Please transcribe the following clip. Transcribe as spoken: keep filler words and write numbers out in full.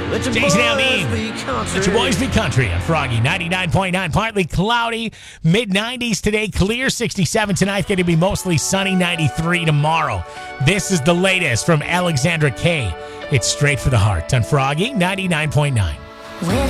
Jason Aldean. Let your boys be country on Froggy ninety-nine point nine. Partly cloudy, mid nineties today, clear sixty-seven tonight. Going to be mostly sunny, ninety-three tomorrow. This is the latest from Alexandra Kay. It's straight for the heart on Froggy ninety-nine point nine.